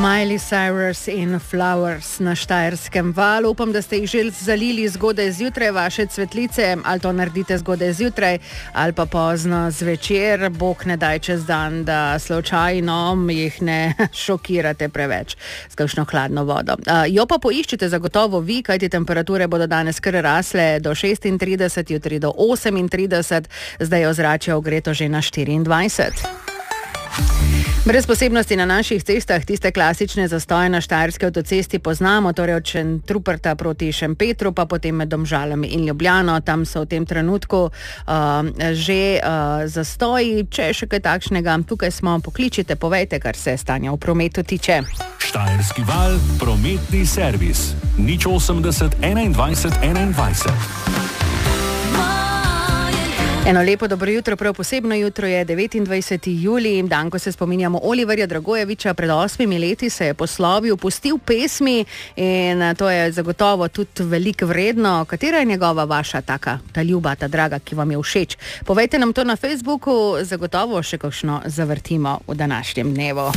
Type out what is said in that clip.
Miley Cyrus in Flowers na Štajerskem valu. Upam, da ste jih že zalili zgodaj zjutraj, vaše cvetlice, ali to naredite zgodaj zjutraj, ali pa pozno zvečer, bog ne daj čez dan, da slučajno jih ne šokirate preveč s kakšno hladno vodo. Jo pa poiščite zagotovo vi, kajti temperature bodo danes kar rasle do 36, jutri do 38, zdaj je ozračje ogreto že na 24. Brez posebnosti na naših cestah, tiste klasične zastoje na štajerski avtocesti poznamo, torej od Šentruperta proti Šempetru, pa potem med Domžalami in Ljubljano. Tam so v tem trenutku že zastoji. Če je še kaj takšnega, tukaj smo, pokličite, povejte, kar se stanja v prometu tiče. Štajerski val, prometni servis. 080 21 21. Eno lepo dobro jutro, prav posebno jutro je 29. julij, dan, ko se spominjamo Oliverja Dragojevića. Pred 8 leti se je poslovil, pustil pesmi in to je zagotovo tudi veliko vredno. Katera je njegova, vaša taka, ta ljuba, ta draga, ki vam je všeč? Povejte nam to na Facebooku, zagotovo še kakšno zavrtimo v današnjem dnevu.